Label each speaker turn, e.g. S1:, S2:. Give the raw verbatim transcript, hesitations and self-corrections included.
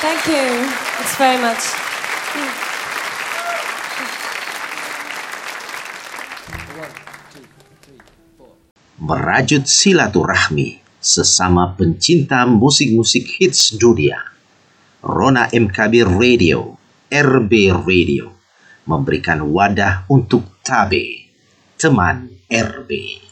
S1: Thank you. Thanks very much.
S2: Merajut silaturahmi sesama pencinta musik-musik hits dunia. Rona M K B Radio, R B Radio, memberikan wadah untuk Tabe, teman R B.